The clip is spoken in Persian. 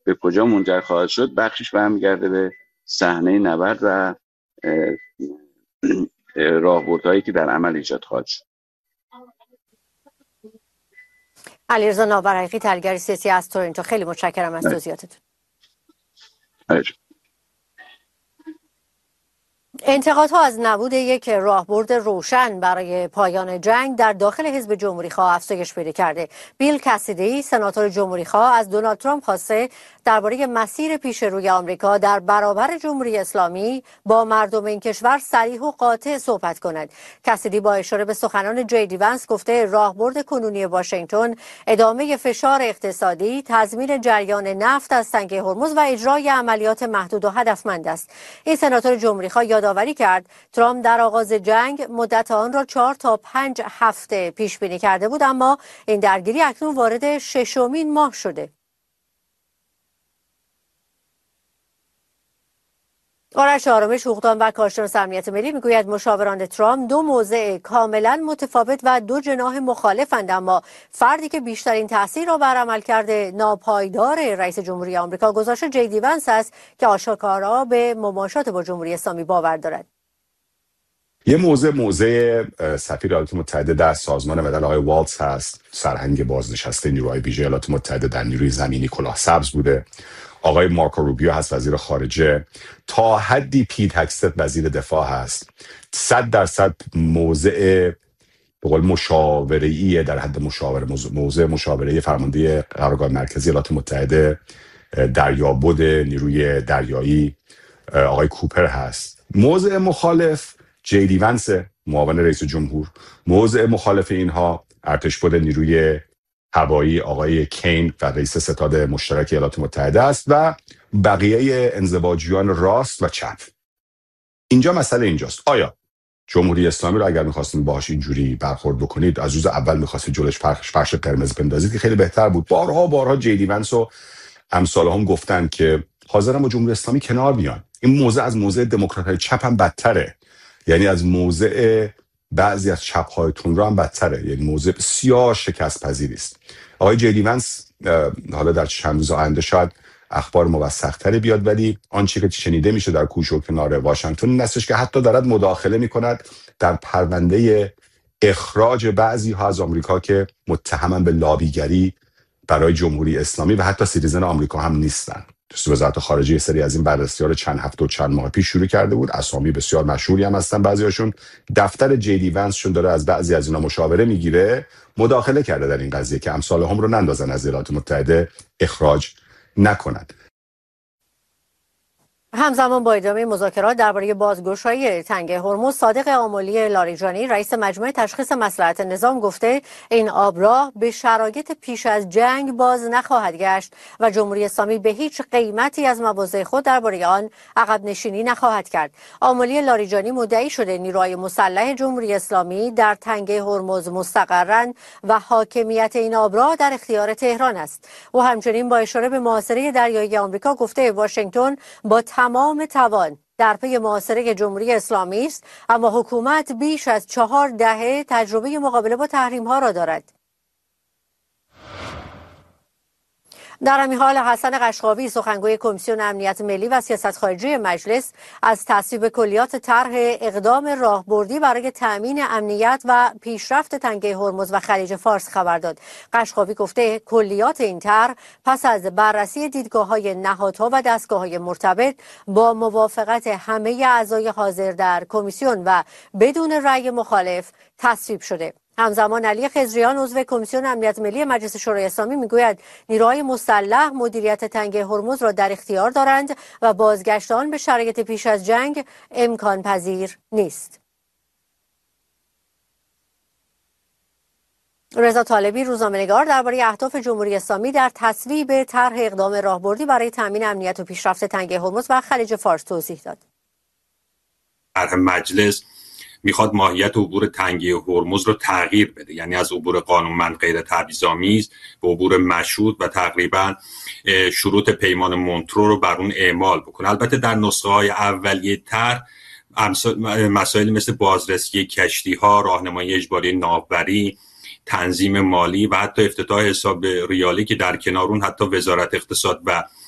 به کجا منجر خواهد شد بخشش برمیگرده به صحنه نبرد و راهبردهایی که در عمل ایجاد خواهد شد. علیرضا نابرحقی، تحلیلگر سیاسی از تورنتو، خیلی متشکرم از توضیحاتتون. انتقادها از نبود یک راهبرد روشن برای پایان جنگ در داخل حزب جمهوری‌خواه افزایش پیدا کرده. بیل کسیدی، سناتور جمهوری‌خواه، از دونالد ترامپ خواسته درباره مسیر پیش روی آمریکا در برابر جمهوری اسلامی با مردم این کشور صریح و قاطع صحبت کند. کسیدی با اشاره به سخنان جی دی ونس گفته راهبرد کنونی واشنگتن ادامه فشار اقتصادی، تضمین جریان نفت از تنگه هرمز و اجرای عملیات محدود و هدفمند است. این سناتور جمهوری‌خواه یادآوری کرد ترامپ در آغاز جنگ مدت آن را 4 تا 5 هفته پیش بینی کرده بود، اما این درگیری اکنون وارد 6مین ماه شده. آرش آرامش، حقوقدان و کارشناس امنیت ملی، میگوید مشاوران ترامپ دو موضع کاملا متفاوت و دو جناح مخالفند، اما فردی که بیشترین تاثیر را بر عملکرد ناپایدار رئیس جمهوری آمریکا گذاشته جی دی ونس است که آشکارا به مماشات با جمهوری اسلامی باور دارد. یه موضع سفیر ایالات متحده در سازمان ملل آقای والتز هست، سرهنگ بازنشسته نیروهای ویژه ایالات متحده در نیروی زمینی کلاه سبز بوده. آقای مارکو روبیو هست وزیر خارجه. تا حدی پیت هکستت وزیر دفاع هست. 100% موضع به قول مشاوره‌ایه، در حد موضع مشاوره فرمانده قرارگاه مرکزی ایالات متحده دریابد نیروی دریایی آقای کوپر هست. موضع مخالف جی دی ونس، معاون رئیس جمهور. موضع مخالف اینها ارتشبد نیروی هوایی آقای کین و رئیس ستاد مشترک ایالات متحده است و بقیه انزواجیان راست و چپ. اینجا مسئله اینجاست، آیا جمهوری اسلامی رو اگر می‌خواستید باهاش اینجوری برخورد بکنید، از روز اول می‌خواستید جلوش فرش قرمز بندازید که خیلی بهتر بود. بارها جی دی ونس و امثال هم گفتن که حاضرن با جمهوری اسلامی کنار بیان. این موضع از موضع دموکرات‌های چپ هم بدتره، یعنی از موضع بعضی از چپ‌های تندرو هم بدتره، یعنی موضع بسیار شکست پذیری است. آقای جی دی ونس حالا در چند روز آینده شاید اخبار موثق‌تری بیاد، ولی آنچه که شنیده میشه در کوچه و کنار واشنگتن این هستش که حتی دارد مداخله میکند در پرونده اخراج بعضی ها از آمریکا که متهمن به لابیگری برای جمهوری اسلامی و حتی سیتیزن آمریکا هم نیستن. وزارت خارجه یه سری از این بررسی‌ها رو چند هفته و چند ماه پیش شروع کرده بود. اسامی بسیار مشهوری هم هستن بعضیاشون. دفتر جی دی ونس شون داره از بعضی از اینا مشاوره میگیره، مداخله کرده در این قضیه که امثال هم رو نندازن از ایالات متحده اخراج نکنند. همزمان با ادامه مذاکرات درباره بازگشایی تنگه هرمز، صادق آملی لاریجانی، رئیس مجمع تشخیص مصلحت نظام، گفته این آبراه به شرایط پیش از جنگ باز نخواهد گشت و جمهوری اسلامی به هیچ قیمتی از مواضع خود درباره آن عقب نشینی نخواهد کرد. آملی لاریجانی مدعی شده نیروهای مسلح جمهوری اسلامی در تنگه هرمز مستقرن و حاکمیت این آبراه در اختیار تهران است. او همچنین با اشاره به محاصره دریایی آمریکا گفته واشنگتن با تمام توان در پی محاصره جمهوری اسلامی است، اما حکومت بیش از 4 دهه تجربه مقابله با تحریم‌ها را دارد. در همین حال حسن قشقابی، سخنگوی کمیسیون امنیت ملی و سیاست خارجی مجلس، از تصویب کلیات طرح اقدام راهبردی برای تأمین امنیت و پیشرفت تنگه هرمز و خلیج فارس خبر داد. قشقابی گفته کلیات این طرح پس از بررسی دیدگاه‌های نهادها و دستگاه‌های مرتبط با موافقت همه اعضای حاضر در کمیسیون و بدون رأی مخالف تصویب شده. همزمان علی خضریان، عضو کمیسیون امنیت ملی مجلس شورای اسلامی، میگوید نیروهای مسلح مدیریت تنگه هرمز را در اختیار دارند و بازگشت آن به شرایط پیش از جنگ امکان پذیر نیست. رضا طالبی، روزنامه‌نگار، درباره اهداف جمهوری اسلامی در تصویب طرح اقدام راهبردی برای تامین امنیت و پیشرفت تنگه هرمز و خلیج فارس توضیح داد. طرح مجلس میخواد ماهیت عبور تنگه هرمز رو تغییر بده، یعنی از عبور قانونمند غیر تبعیض‌آمیز به عبور مشروط و تقریبا شروط پیمان مونترو رو بر اون اعمال بکنه. البته در نسخه های اولیه طرح مسائلی مثل بازرسی کشتی‌ها، راهنمایی اجباری ناوبری، تنظیم مالی و حتی افتتاح حساب ریالی که در کنار اون حتی وزارت اقتصاد و